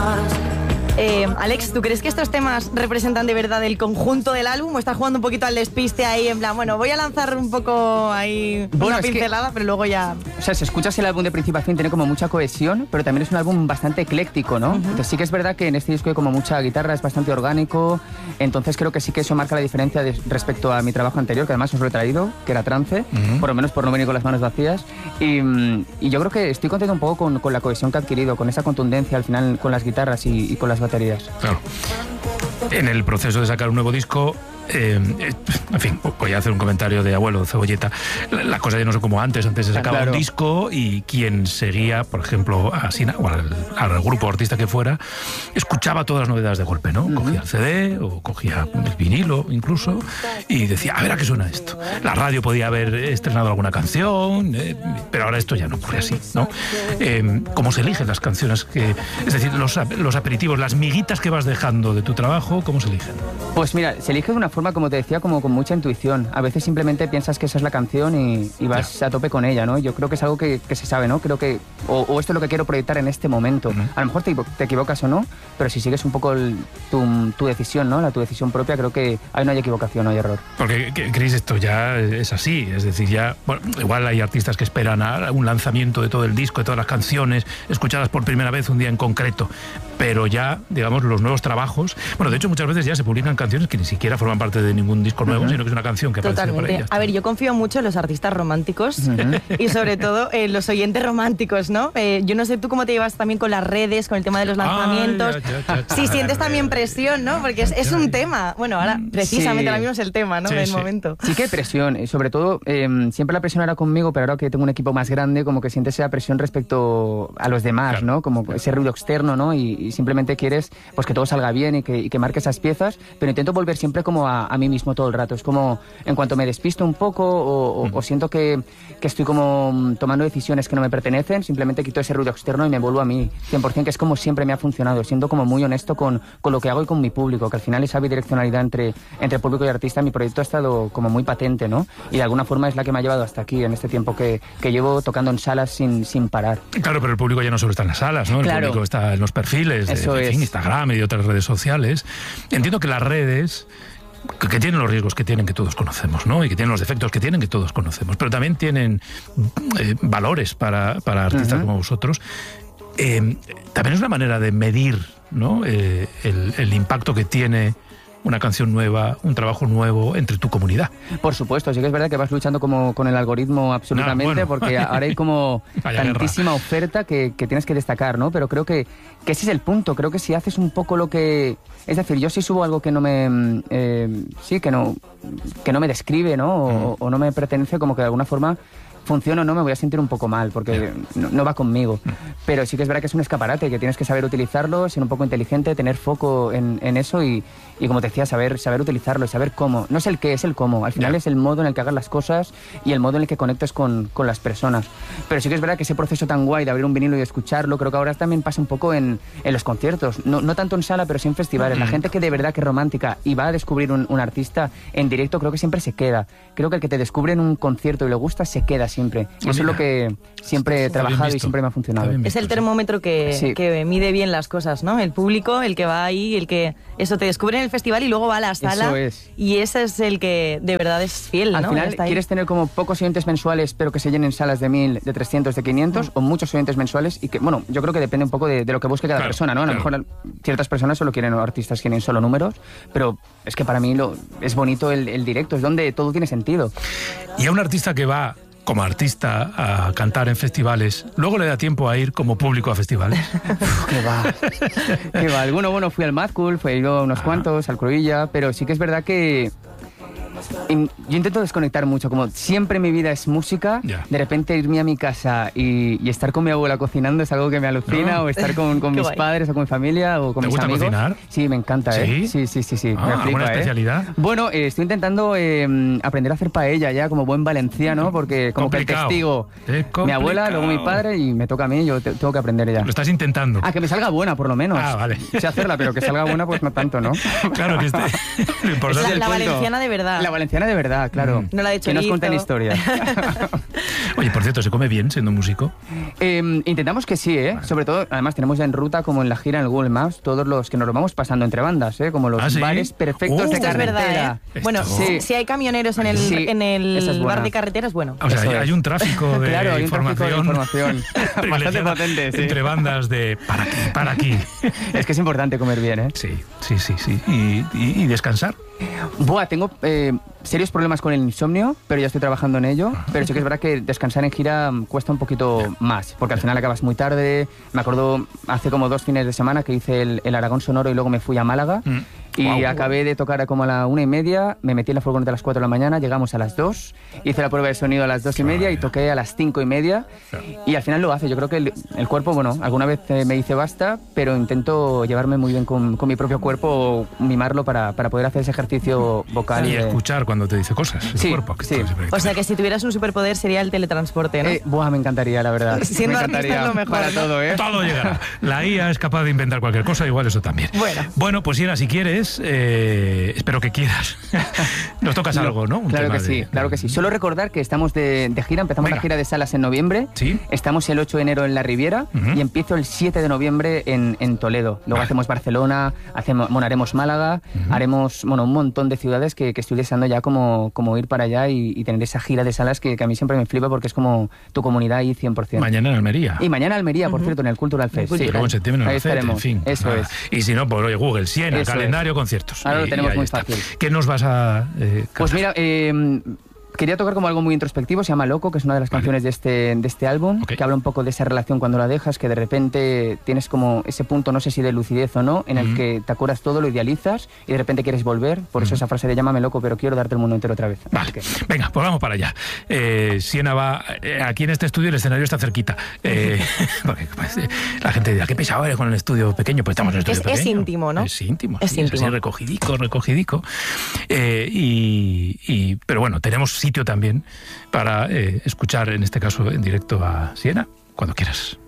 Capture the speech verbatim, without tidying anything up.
Eh, Alex, ¿tú crees que estos temas representan de verdad el conjunto del álbum o estás jugando un poquito al despiste ahí en plan, bueno, voy a lanzar un poco ahí bueno, una pincelada, que, pero luego ya... O sea, si escuchas el álbum de principio a fin tiene como mucha cohesión, pero también es un álbum bastante ecléctico, ¿no? Uh-huh. Entonces sí que es verdad que en este disco hay como mucha guitarra, es bastante orgánico, entonces creo que sí que eso marca la diferencia de, respecto a mi trabajo anterior, que además os lo he traído, que era Trance, uh-huh. por lo menos por no venir con las manos vacías, y, y yo creo que estoy contento un poco con, con la cohesión que ha adquirido, con esa contundencia al final con las guitarras y, y con las baterías. Claro. En el proceso de sacar un nuevo disco, eh, en fin, voy a hacer un comentario de abuelo Cebolleta. Las cosas ya no son como antes. Antes se sacaba claro. un disco y quien seguía, por ejemplo, a Sina, o al, al grupo artista que fuera, escuchaba todas las novedades de golpe, ¿no? Uh-huh. Cogía el C D o cogía el vinilo incluso y decía, a ver a qué suena esto. La radio podía haber estrenado alguna canción, eh, pero ahora esto ya no ocurre así, ¿no? Eh, ¿Cómo se eligen las canciones? Que, es decir, los, los aperitivos, las miguitas que vas dejando de tu trabajo, ¿cómo se eligen? Pues mira, se elige de una forma, como te decía, como con mucha intuición. A veces simplemente piensas que esa es la canción y, y vas yeah. a tope con ella, ¿no? Yo creo que es algo que, que se sabe, ¿no? Creo que, o, o esto es lo que quiero proyectar en este momento. Uh-huh. A lo mejor te, te equivocas o no, pero si sigues un poco el, tu, tu decisión, ¿no? La tu decisión propia, creo que ahí no hay equivocación, no hay error. Porque, Chris, esto ya es así, es decir, ya, bueno, igual hay artistas que esperan a un lanzamiento de todo el disco, de todas las canciones, escuchadas por primera vez un día en concreto, pero ya, digamos, los nuevos trabajos, bueno, de hecho muchas veces ya se publican canciones que ni siquiera forman parte de ningún disco nuevo, uh-huh. sino que es una canción que aparece por ahí. A ver, yo confío mucho en los artistas románticos uh-huh. y sobre todo en los oyentes románticos, ¿no? Eh, yo no sé tú cómo te llevas también con las redes, con el tema de los lanzamientos. Ay, ya, ya, ya, si sientes también presión, ¿no? Porque es, es un tema. Bueno, ahora precisamente sí. ahora mismo es el tema, ¿no? Sí, del sí. momento. Sí que hay presión, y sobre todo eh, siempre la presión era conmigo, pero ahora que tengo un equipo más grande, como que sientes esa presión respecto a los demás, claro. ¿no? Como ese ruido externo, ¿no? Y, y simplemente quieres pues que todo salga bien y que, y que marque esas piezas, pero intento volver siempre como a, a mí mismo todo el rato. Es como en cuanto me despisto un poco o, o, mm. o siento que, que estoy como tomando decisiones que no me pertenecen, simplemente quito ese ruido externo y me vuelvo a mí cien por ciento, que es como siempre me ha funcionado, siendo como muy honesto con, con lo que hago y con mi público, que al final esa bidireccionalidad entre, entre público y artista, mi proyecto ha estado como muy patente, ¿no? Y de alguna forma es la que me ha llevado hasta aquí, en este tiempo que, que llevo tocando en salas sin, sin parar. Claro, pero el público ya no solo está en las salas, ¿no? El claro. público está en los perfiles de, de fin, Instagram y de otras redes sociales. Entiendo que las redes que, que tienen los riesgos que tienen, que todos conocemos, ¿no? Y que tienen los defectos que tienen, que todos conocemos, pero también tienen eh, valores para, para artistas uh-huh. como vosotros. Eh, también es una manera de medir, ¿no? Eh, el, el impacto que tiene una canción nueva, un trabajo nuevo entre tu comunidad. Por supuesto, sí que es verdad que vas luchando como con el algoritmo absolutamente, ah, bueno. porque ahora hay como tantísima guerra. oferta que, que tienes que destacar, ¿no? Pero creo que, que ese es el punto. Creo que si haces un poco lo que... Es decir, yo si subo algo que no me... Eh, sí, que no, que no me describe, ¿no? O, mm. o no me pertenece, como que de alguna forma... funciona o no, me voy a sentir un poco mal, porque no, no va conmigo. Pero sí que es verdad que es un escaparate, que tienes que saber utilizarlo, ser un poco inteligente, tener foco en, en eso y, y, como te decía, saber, saber utilizarlo y saber cómo. No es el qué, es el cómo. Al final yeah. es el modo en el que hagas las cosas y el modo en el que conectes con, con las personas. Pero sí que es verdad que ese proceso tan guay de abrir un vinilo y escucharlo, creo que ahora también pasa un poco en, en los conciertos. No, no tanto en sala, pero sí en festivales. Mm. La gente que de verdad que es romántica y va a descubrir un, un artista en directo, creo que siempre se queda. Creo que el que te descubre en un concierto y le gusta, se queda siempre. Eso es lo que siempre he trabajado y siempre me ha funcionado. Es el termómetro que, sí. que mide bien las cosas, ¿no? El público, el que va ahí, el que eso te descubre en el festival y luego va a la sala. Eso es. Y ese es el que de verdad es fiel, ¿no? Al final quieres tener como pocos oyentes mensuales, pero que se llenen salas de mil, de trescientos, de quinientos, mm. o muchos oyentes mensuales y que, bueno, yo creo que depende un poco de, de lo que busque cada claro, persona, ¿no? A lo claro. mejor ciertas personas solo quieren, o artistas quieren solo números, pero es que para mí lo, es bonito el, el directo, es donde todo tiene sentido. Y a un artista que va como artista a cantar en festivales, luego le da tiempo a ir como público a festivales. Uf, qué va, qué va. Alguno, bueno, fui al Mad Cool, fui a unos ah. cuantos, al Cruilla, pero sí que es verdad que yo intento desconectar mucho, como siempre mi vida es música, yeah. de repente irme a mi casa y, y estar con mi abuela cocinando es algo que me alucina, no. o estar con, con mis guay. padres o con mi familia o con ¿Te mis gusta amigos. Cocinar? Sí, me encanta, ¿Sí? ¿eh? Sí, sí, sí, sí. Ah, me flipa, ¿alguna especialidad? ¿eh? Bueno, eh, estoy intentando eh, aprender a hacer paella ya como buen valenciano, porque como complicado. que el testigo, mi abuela, luego mi padre y me toca a mí, yo te, tengo que aprender ya. Lo estás intentando. Ah, que me salga buena, por lo menos. Ah, vale. Sé hacerla, pero que salga buena, pues no tanto, ¿no? Claro que esté. Lo importante es la, la valenciana de verdad. La valenciana de verdad, claro. Mm. No la de chorizo. Que nos cuenten historias. Oye, por cierto, ¿se come bien siendo músico? Eh, intentamos que sí, ¿eh? Vale. Sobre todo, además tenemos ya en ruta, como en la gira en el Google Maps, todos los que nos lo vamos pasando entre bandas, ¿eh? Como los ¿Ah, sí? bares perfectos uh, de carretera. Es verdad, ¿eh? Bueno, sí. si hay camioneros en el, sí, en el bar de carreteras, bueno. O sea, hay, hay un tráfico de claro, hay información. Un tráfico de información. Bastante potente, sí. Entre bandas de para aquí, para aquí. Es que es importante comer bien, ¿eh? Sí, sí, sí, sí. ¿Y, y, y descansar? Buah, tengo eh, serios problemas con el insomnio, pero ya estoy trabajando en ello. Ajá. Pero sí que es verdad que descansar en gira cuesta un poquito yeah. más, porque al final acabas muy tarde. Me acuerdo hace como dos fines de semana que hice el, el Aragón Sonoro y luego me fui a Málaga. Mm. Y wow. acabé de tocar a como a la una y media, me metí en la furgoneta a las cuatro de la mañana, llegamos a las dos, hice la prueba de sonido a las dos y media y toqué a las cinco y media. Y al final lo hace. Yo creo que el, el cuerpo, bueno, alguna vez eh, me dice basta, pero intento llevarme muy bien con, con mi propio cuerpo, mimarlo para, para poder hacer ese ejercicio vocal. Y de... escuchar cuando te dice cosas. Sí, el cuerpo, que sí. O sea que si tuvieras un superpoder sería el teletransporte, ¿no? Eh, buah, me encantaría, la verdad. Siendo me encantaría artista es lo mejor. Para ¿no? todo, ¿eh? Todo llegará. La I A es capaz de inventar cualquier cosa, igual eso también. Bueno, bueno pues Siena, si quieres, eh, espero que quieras. Nos tocas no, algo, ¿no? Un claro que de, sí, claro que sí. Solo recordar que estamos de, de gira, empezamos Venga. la gira de salas en noviembre. ¿Sí? Estamos el ocho de enero en la Riviera uh-huh. y empiezo el siete de noviembre en, en Toledo. Luego vale. hacemos Barcelona, hacemos, bueno, haremos Málaga, uh-huh. haremos bueno, un montón de ciudades que, que estoy deseando ya como, como ir para allá y, y tener esa gira de salas que, que a mí siempre me flipa porque es como tu comunidad ahí cien por ciento. Mañana en Almería. Y mañana en Almería, por uh-huh. cierto, en el Cultural Fest. Sí, luego en septiembre en ahí Albacete, estaremos. En fin, eso nada. es. Y si no, pues oye, Google, Siena, eso calendario, es. conciertos. Ahora y, lo tenemos muy está. fácil. ¿Qué nos vas a eh, Pues mira, eh, quería tocar como algo muy introspectivo, se llama Loco, que es una de las vale. canciones de este, de este álbum, okay. que habla un poco de esa relación cuando la dejas, que de repente tienes como ese punto, no sé si de lucidez o no, en el uh-huh. que te acuerdas todo, lo idealizas y de repente quieres volver, por uh-huh. eso esa frase de llámame loco, pero quiero darte el mundo entero otra vez. Vale, que... venga, pues vamos para allá. Eh, Siena va, eh, aquí en este estudio el escenario está cerquita. Eh, porque, pues, eh, la gente dirá, ¿qué pesado eres con el estudio pequeño? Pues estamos en el estudio es, pequeño. Es íntimo, ¿no? Es íntimo. Es sí, íntimo. Es así, recogidico, recogidico. Eh, y, y, pero bueno, tenemos sitio también para eh, escuchar, en este caso, en directo a Siena, cuando quieras.